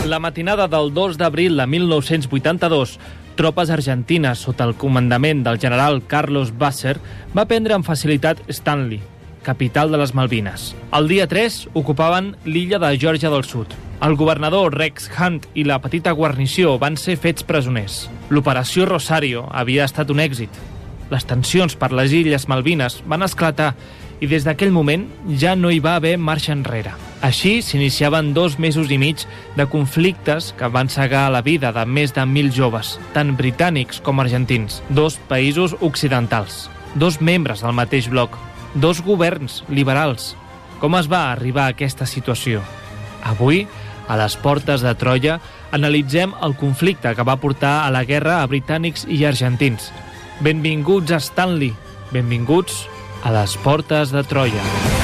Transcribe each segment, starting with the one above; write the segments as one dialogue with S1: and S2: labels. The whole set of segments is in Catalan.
S1: La matinada del 2 d'abril de 1982, tropes argentines sota el comandament del general Carlos Basser va prendre amb facilitat Stanley, capital de les Malvines. El dia 3 ocupaven l'illa de Geòrgia del Sud. El governador Rex Hunt i la petita guarnició van ser fets presoners. L'operació Rosario havia estat un èxit. Les tensions per les illes Malvines van esclatar i des d'aquell moment ja no hi va haver marxa enrere. Així s'iniciaven 2 mesos i mig de conflictes que van cegar la vida de més de 1.000 joves, tant britànics com argentins, 2 països occidentals, 2 membres del mateix bloc, 2 governs liberals. Com es va arribar a aquesta situació? Avui, a les portes de Troia, analitzem el conflicte que va portar a la guerra a britànics i argentins. Benvinguts a Stanley, benvinguts a les portes de Troia.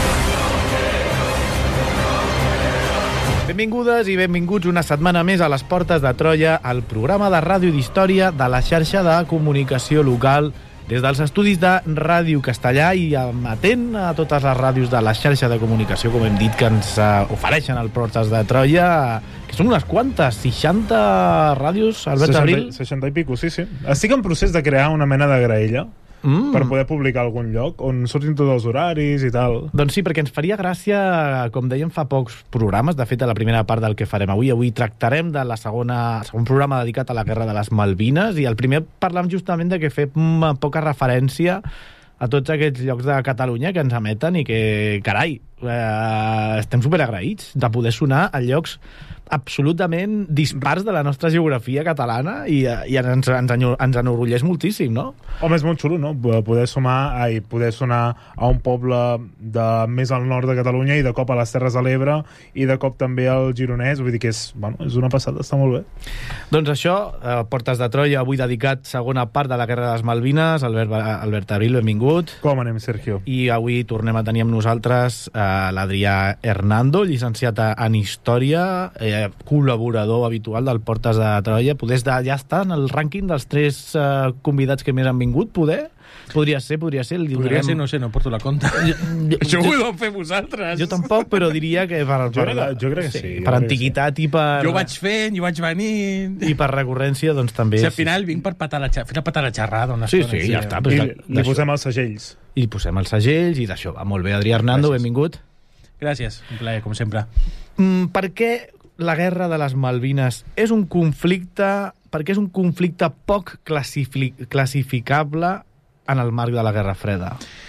S2: Benvingudes i benvinguts una setmana més a les portes de Troia, el programa de ràdio d'història de la xarxa de comunicació local des dels estudis de Ràdio Castellà i emetent a totes les ràdios de la xarxa de comunicació, com hem dit, que ens ofereixen el Portes de Troia, que són unes quantes, 60 ràdios, Albert Abril?
S3: 60 i pico, sí. Estic en procés de crear una mena de graella per poder publicar a algun lloc on surtin tots els horaris i tal.
S2: Doncs sí, perquè ens faria gràcia, com dèiem fa pocs programes, de fet a la primera part del que farem avui tractarem de segon programa dedicat a la Guerra de les Malvines, i el primer parlam justament de que fem poca referència a tots aquests llocs de Catalunya que ens emeten i que, carai, estem superagraïts de poder sonar a llocs absolutament dispars de la nostra geografia catalana i ens enorgulleix moltíssim, no?
S3: Home, és molt xulo, no? Poder sonar a un poble més al nord de Catalunya i de cop a les Terres de l'Ebre i de cop també al Gironès, vull dir que és una passada, està molt bé.
S2: Doncs això, Portes de Troia, avui dedicat segona part de la Guerra de les Malvines. Albert Abril, benvingut.
S3: Com anem, Sergio?
S2: I avui tornem a tenir amb nosaltres l'Adrià Hernando, llicenciat en Història, col·laborador habitual del Portes de Troia. Ja està en el rànquing dels 3 convidats que més han vingut, poder? Podria ser,
S4: no sé, no porto la compta. Això ho heu fer vosaltres.
S2: Jo tampoc, però diria que
S3: jo crec que sí.
S2: Per antiguitat i per...
S4: Jo vaig fent, jo vaig venint...
S2: I per recurrència, doncs també...
S4: Si al final vinc per patar la xerrada una
S2: estona. Sí, ja està.
S3: I posem els segells.
S2: I posem els segells i d'això va molt bé. Adrià Hernando, benvingut.
S4: Gràcies, un plaer, com sempre.
S2: Per què la Guerra de les Malvines és un conflicte... Perquè és un conflicte poc classificable en el marc de la Guerra Freda?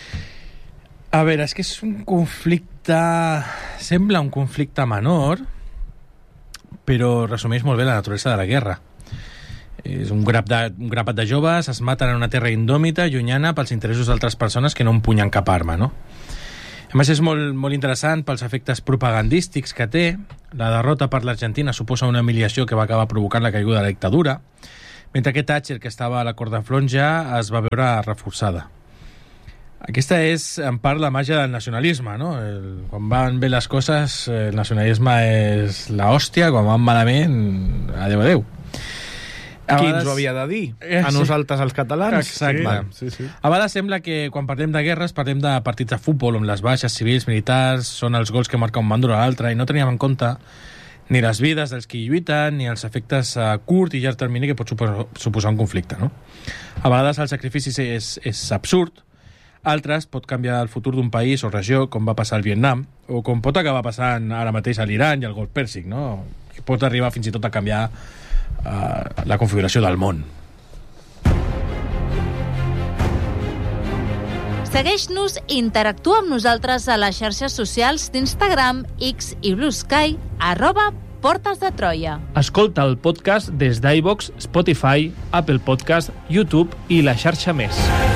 S4: A veure, és que és un conflicte... Sembla un conflicte menor, però resumeix molt bé la naturalesa de la guerra. És un grapat de joves, es maten en una terra indòmita, llunyana, pels interessos d'altres persones que no empunyen cap arma, no? A més, és molt interessant pels efectes propagandístics que té. La derrota per l'Argentina suposa una humiliació que va acabar provocant la caiguda de la dictadura, mentre que Thatcher, que estava a la Cort de Flonja, es va veure reforçada. Aquesta és, en part, la màgia del nacionalisme, no? Quan van bé les coses, el nacionalisme és l'hòstia, quan van malament, adeu.
S2: Qui ens ho havia de dir? A nosaltres, els catalans?
S4: Exacte.
S3: Sí.
S4: A vegades sembla que quan parlem de guerres parlem de partits de futbol on les baixes civils, militars, són els gols que marca un bàndol a l'altre i no teníem en compte ni les vides dels que hi lluiten ni els efectes a curt i llarg termini que pot suposar un conflicte, no? A vegades el sacrifici és absurd, altres pot canviar el futur d'un país o regió, com va passar al Vietnam, o com pot acabar passant ara mateix a l'Iran i al Golf Pèrsic, no? Pot arribar fins i tot a canviar la configuració del món.
S5: Segueix-nos i interactua amb nosaltres a les xarxes socials d'Instagram, X i Blue Sky, @Portes de Troia.
S1: Escolta el podcast des d'iVoox, Spotify, Apple Podcast, YouTube i la xarxa més.